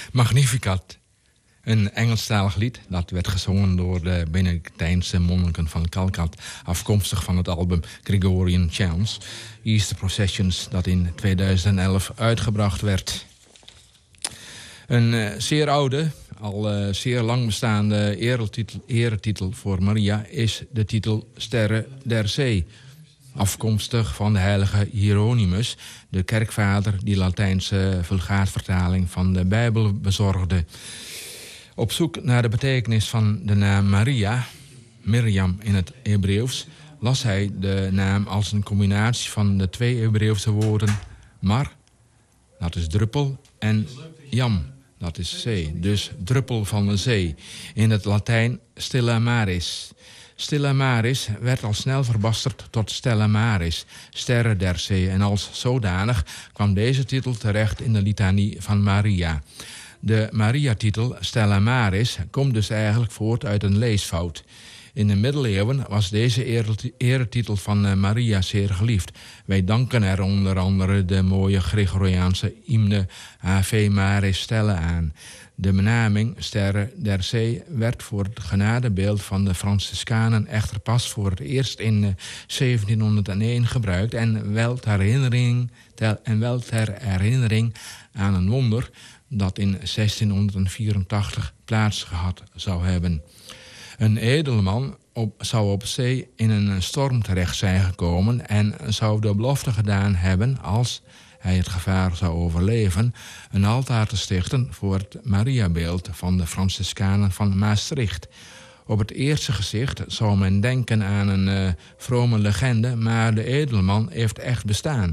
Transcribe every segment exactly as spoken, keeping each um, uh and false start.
Magnificat. Een Engelstalig lied dat werd gezongen door de Benedictijnse monniken van Calcat, afkomstig van het album Gregorian Chants, Easter Processions, dat in tweeduizend elf uitgebracht werd. Een uh, zeer oude, al uh, zeer lang bestaande eretitel, eretitel voor Maria is de titel Sterre der Zee, afkomstig van de heilige Hieronymus, de kerkvader die Latijnse vulgaatvertaling van de Bijbel bezorgde. Op zoek naar de betekenis van de naam Maria, Mirjam in het Hebreeuws, las hij de naam als een combinatie van de twee Hebreeuwse woorden mar, dat is druppel, en jam, dat is zee. Dus druppel van de zee. In het Latijn Stella Maris. Stella Maris werd al snel verbasterd tot Stella Maris, sterren der zee. En als zodanig kwam deze titel terecht in de litanie van Maria. De Maria-titel Stella Maris komt dus eigenlijk voort uit een leesfout. In de middeleeuwen was deze eretitel van Maria zeer geliefd. Wij danken er onder andere de mooie Gregoriaanse hymne Ave Maris Stella aan. De benaming Sterre der Zee werd voor het genadebeeld van de Franciscanen echter pas voor het eerst in zeventienhonderdéén gebruikt en wel ter herinnering, ter, en wel ter herinnering aan een wonder dat in zestienhonderdvierentachtig plaats gehad zou hebben. Een edelman op, zou op zee in een storm terecht zijn gekomen en zou de belofte gedaan hebben, als hij het gevaar zou overleven, een altaar te stichten voor het Mariabeeld van de Franciscanen van Maastricht. Op het eerste gezicht zou men denken aan een uh, vrome legende, maar de edelman heeft echt bestaan.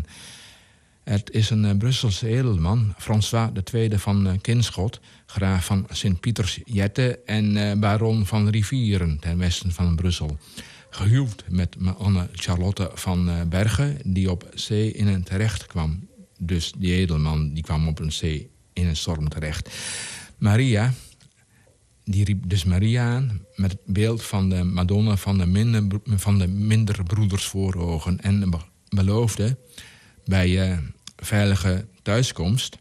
Het is een uh, Brusselse edelman, François de Tweede van uh, Kinschot, graaf van Sint-Pieters-Jette en uh, baron van Rivieren ten westen van Brussel. Gehuwd met Anne Charlotte van uh, Bergen, die op zee in een terecht kwam. Dus die edelman die kwam op een zee in een storm terecht. Maria, die riep dus Maria aan met het beeld van de Madonna van de minder, van de minder broeders voor ogen en beloofde bij uh, veilige thuiskomst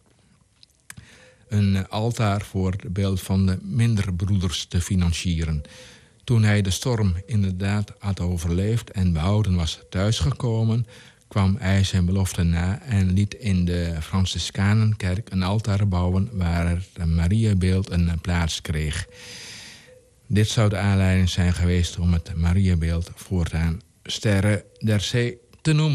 een altaar voor het beeld van de minder broeders te financieren. Toen hij de storm inderdaad had overleefd en behouden was thuisgekomen, kwam hij zijn belofte na en liet in de Franciscanenkerk een altaar bouwen waar het Mariabeeld een plaats kreeg. Dit zou de aanleiding zijn geweest om het Mariabeeld voortaan Sterre der Zee te noemen.